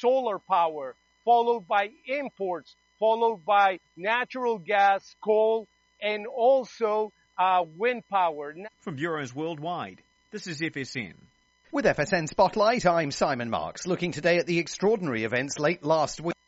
solar power, followed by imports, followed by natural gas, coal, and also wind power. From bureaus worldwide, this is FSN. With FSN Spotlight, I'm Simon Marks, looking today at the extraordinary events late last week.